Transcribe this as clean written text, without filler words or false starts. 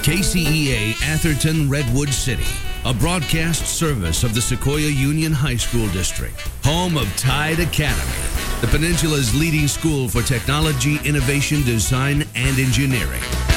KCEA Atherton Redwood City, a broadcast service of the Sequoia Union High School District, home of Tide Academy, the Peninsula's leading school for technology, innovation, design, and engineering.